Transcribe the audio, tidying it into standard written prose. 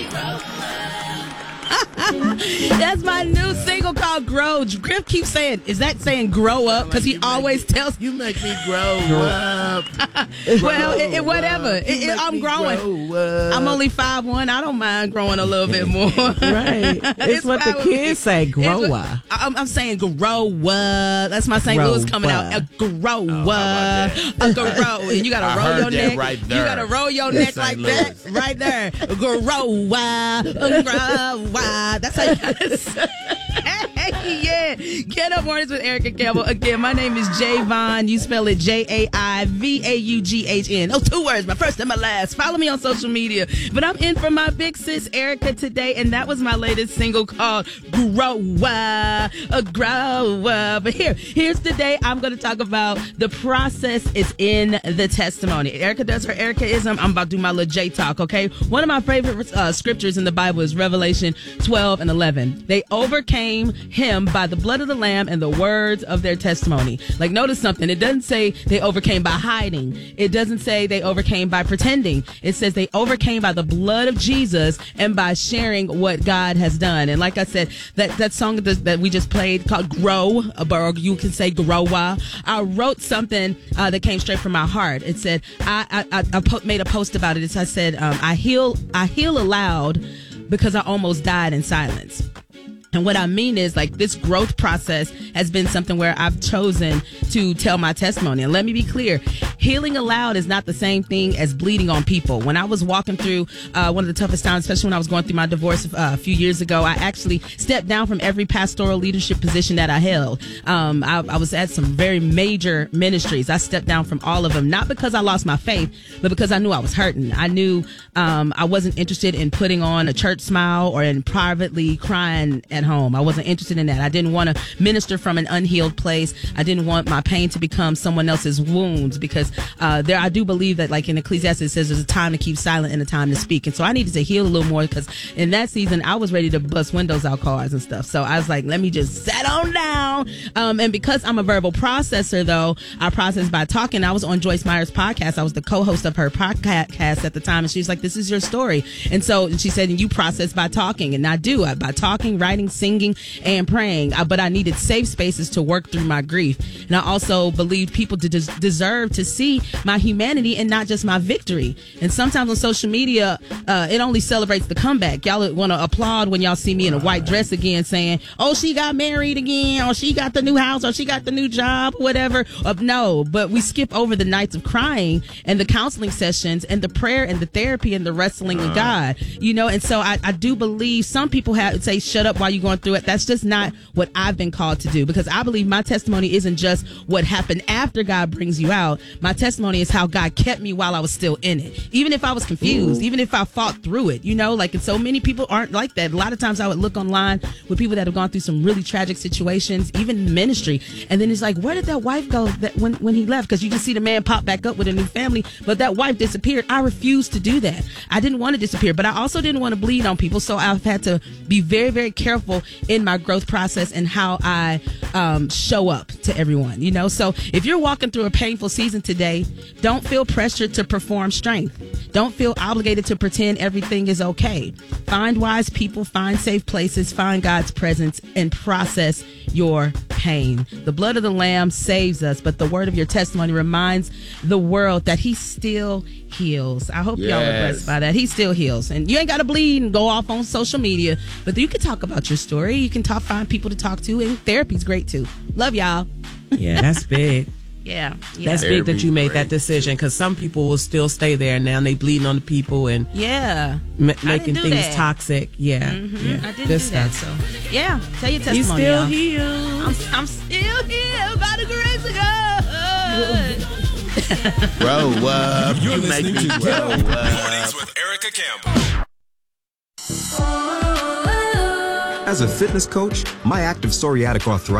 That's my new single called Grow. Griff keeps saying, is that saying grow up? Because he always tells you make me grow up. Well, whatever. I'm growing. I'm only 5'1". I don't mind growing a little bit more. Right. It's what the kids say, grow up. I'm saying grow up. That's my St. Louis coming out. Grow up. Grow. And you got to roll your neck. Right there. You got to roll your neck like that. Right there. Grow up. Grow up. That's how you got to say. Yeah. Get Up Mornings with Erica Campbell. Again, my name is Javon. You spell it Jaivaughtn. Those 2 words, my first and my last. Follow me on social media. But I'm in for my big sis, Erica, today, and that was my latest single called Grow Up. Grow Up. But here's today. I'm going to talk about the process is in the testimony. Erica does her Ericaism. I'm about to do my little J talk, okay? One of my favorite scriptures in the Bible is Revelation 12:11. They overcame him by the blood of the Lamb and the words of their testimony. Like, notice something. It doesn't say they overcame by hiding. It doesn't say they overcame by pretending. It says they overcame by the blood of Jesus and by sharing what God has done. And like I said, that song that we just played called Grow, or you can say Growa. I wrote something that came straight from my heart. It said, I made a post about it. I said, I heal aloud because I almost died in silence. And what I mean is, like, this growth process has been something where I've chosen to tell my testimony. And let me be clear, healing aloud is not the same thing as bleeding on people. When I was walking through one of the toughest times, especially when I was going through my divorce a few years ago, I actually stepped down from every pastoral leadership position that I held. I was at some very major ministries. I stepped down from all of them, not because I lost my faith, but because I knew I was hurting. I knew I wasn't interested in putting on a church smile or in privately crying at home. I wasn't interested in that. I didn't want to minister from an unhealed place. I didn't want my pain to become someone else's wounds, because I do believe that, like in Ecclesiastes, it says there's a time to keep silent and a time to speak. And so I needed to heal a little more, because in that season I was ready to bust windows out cars and stuff. So I was like, let me just sit on down. And because I'm a verbal processor, though, I process by talking. I was on Joyce Meyer's podcast. I was the co-host of her podcast at the time, and she was like, this is your story. And so she said, and you process by talking. And I do, by talking, writing, singing, and praying. But I needed safe spaces to work through my grief. And I also believed people deserve to see my humanity and not just my victory. And sometimes on social media, it only celebrates the comeback. Y'all want to applaud when y'all see me in a white dress again saying, oh, she got married again, or she got the new house, or she got the new job, whatever. No, but we skip over the nights of crying and the counseling sessions and the prayer and the therapy and the wrestling with God, you know. And so I do believe some people say shut up while you're going through it. That's just not what I've been called to do, because I believe my testimony isn't just what happened after God brings you out. My testimony is how God kept me while I was still in it. Even if I was confused, even if I fought through it, you know, like, and so many people aren't like that. A lot of times I would look online with people that have gone through some really tragic situations, even in ministry. And then it's like, where did that wife go that when he left? Because you just see the man pop back up with a new family, but that wife disappeared. I refused to do that. I didn't want to disappear, but I also didn't want to bleed on people. So I've had to be very, very careful in my growth process and how I show up to everyone, you know. So if you're walking through a painful season today, don't feel pressured to perform strength. Don't feel obligated to pretend everything is okay. Find wise people, find safe places, find God's presence, and process your pain. The blood of the Lamb saves us, but the word of your testimony reminds the world that he still heals. I hope y'all are blessed by that. He still heals. And you ain't got to bleed and go off on social media, but you can talk about your story. You can find people to talk to, and therapy's great too. Love y'all. Yeah, that's big. Yeah. That's big that you made that decision, because some people will still stay there now and they bleeding on the people and making things toxic. Yeah. Mm-hmm. I didn't do that. So tell your testimony. You still healed. I'm still here by the grace of God. Grow up. You're You make listening me to grow Get Up up. Mornings with Erica Campbell. As a fitness coach, my active psoriatic arthritis